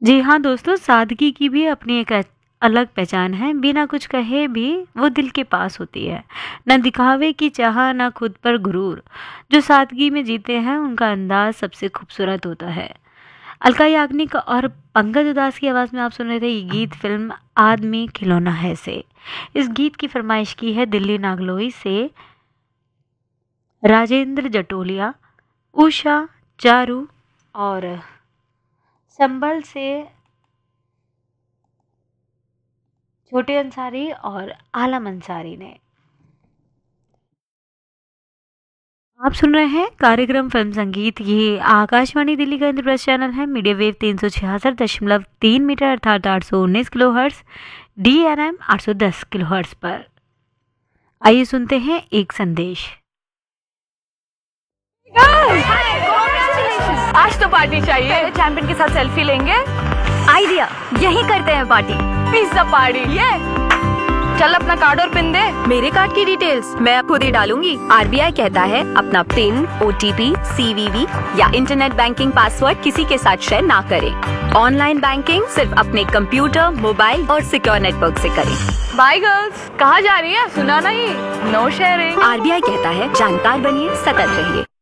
जी हाँ दोस्तों, सादगी की भी अपनी एक अलग पहचान है। बिना कुछ कहे भी वो दिल के पास होती है। न दिखावे की चाह, न खुद पर गुरूर। जो सादगी में जीते हैं उनका अंदाज सबसे खूबसूरत होता है। अलका याग्निक और पंकज उदास की आवाज़ में आप सुन रहे थे ये गीत फिल्म आदमी खिलौना है से। इस गीत की फरमाइश की है दिल्ली नागलोई से राजेंद्र जटोलिया, उषा, चारू और संबल से छोटे अंसारी और आलम अंसारी ने। आप सुन रहे हैं कार्यक्रम फिल्म संगीत। ये आकाशवाणी दिल्ली का इंद्रप्रस्थ चैनल है। मीडिया वेव 366.3 मीटर अर्थात 819 किलोहर्ट्ज, DNM 810 किलोहर्ट्ज पर। आइए सुनते हैं एक संदेश। आज तो पार्टी चाहिए। चैंपियन के साथ सेल्फी लेंगे। आइडिया, यही करते हैं पार्टी। Pizza party. ये चल अपना कार्ड और पिन दे। मेरे कार्ड की डिटेल्स मैं खुद ही डालूंगी। RBI कहता है अपना पिन, OTP, CVV या इंटरनेट बैंकिंग पासवर्ड किसी के साथ शेयर ना करें। ऑनलाइन बैंकिंग सिर्फ अपने कंप्यूटर, मोबाइल और सिक्योर नेटवर्क से करें। बाय गर्ल्स, कहाँ जा रही है? सुना नहीं, नो शेयरिंग। RBI कहता है जानकार बनिए, सतर्क रहिए।